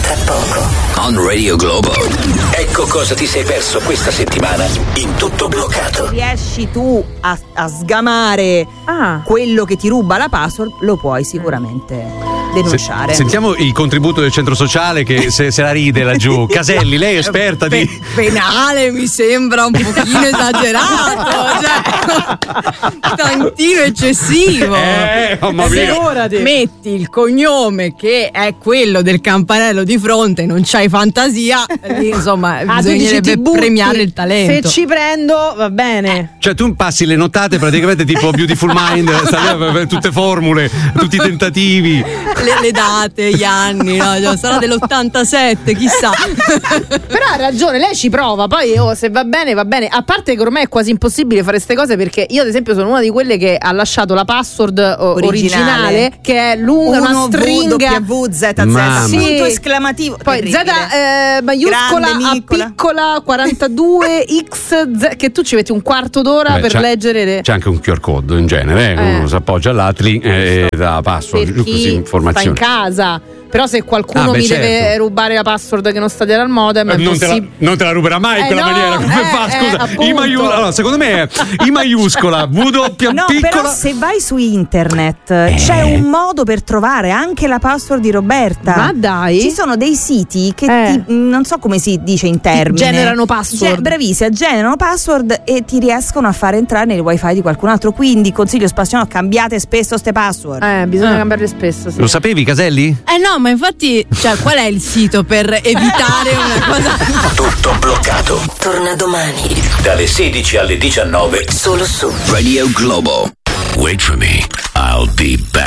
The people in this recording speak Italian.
tra poco. On Radio Globo. Ecco cosa ti sei perso questa settimana in Tutto Bloccato. Riesci tu a sgamare quello che ti ruba la password, lo puoi sicuramente denunciare. Sentiamo il contributo del centro sociale che se la ride laggiù. Caselli, lei è esperta di penale, mi sembra un pochino esagerato, cioè tantino eccessivo. Mamma mia. Se metti il cognome che è quello del campanello di fronte, non c'hai fantasia, lì, insomma bisognerebbe premiare il talento. Se ci prendo va bene. Cioè tu passi le nottate praticamente tipo Beautiful Mind, tutte formule, tutti i tentativi, le date, gli anni, no? Sarà dell'87, chissà. Però ha ragione, lei ci prova, poi se va bene va bene. A parte che ormai è quasi impossibile fare queste cose, perché io ad esempio sono una di quelle che ha lasciato la password originale che è lunga, una stringa WZZ, punto esclamativo, poi Z maiuscola grande, A piccola 42 X, che tu ci metti un quarto d'ora per leggere c'è anche un QR code in genere, uno si appoggia all'altri e dà password, per chi così informazioni. sta in casa. Però se qualcuno mi deve rubare la password che non sta dietro al modem, non te la ruberà mai quella maniera. Come fa? Scusa, allora, secondo me è I maiuscola, W piccola. Però se vai su internet c'è un modo per trovare anche la password di Roberta. Ma dai, ci sono dei siti che non so come si dice in termine, generano password. Bravissima, generano password e ti riescono a far entrare nel wifi di qualcun altro. Quindi consiglio spassionato, cambiate spesso ste password. Bisogna cambiarle spesso, sì. Lo sapevi, Caselli? No, ma infatti, cioè, qual è il sito per evitare una cosa? Tutto Bloccato. Torna domani Dalle 16 alle 19. solo su Radio Globo. Wait for me. I'll be back.